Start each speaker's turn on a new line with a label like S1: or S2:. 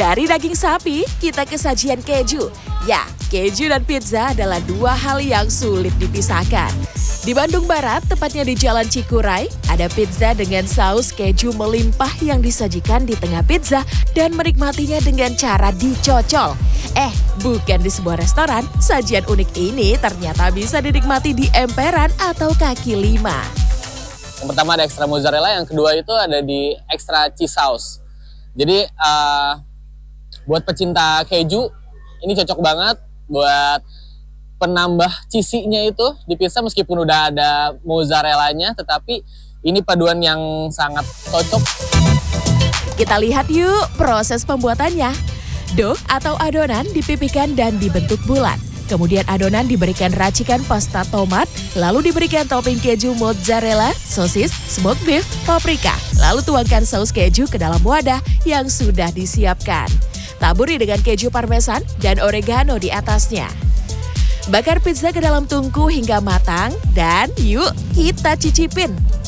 S1: Dari daging sapi, kita ke sajian keju. Ya, keju dan pizza adalah dua hal yang sulit dipisahkan. Di Bandung Barat, tepatnya di Jalan Cikuray, ada pizza dengan saus keju melimpah yang disajikan di tengah pizza dan menikmatinya dengan cara dicocol. Bukan di sebuah restoran, sajian unik ini ternyata bisa dinikmati di emperan atau kaki lima.
S2: Yang pertama ada extra mozzarella, yang kedua itu ada di extra cheese sauce. Jadi buat pecinta keju, ini cocok banget buat penambah cheesy-nya itu di pizza meskipun udah ada mozzarella-nya, tetapi ini paduan yang sangat cocok.
S1: Kita lihat yuk proses pembuatannya. Dough atau adonan dipipihkan dan dibentuk bulat. Kemudian adonan diberikan racikan pasta tomat, lalu diberikan topping keju mozzarella, sosis, smoked beef, paprika. Lalu tuangkan saus keju ke dalam wadah yang sudah disiapkan. Taburi dengan keju parmesan dan oregano di atasnya. Bakar pizza ke dalam tungku hingga matang dan yuk kita cicipin.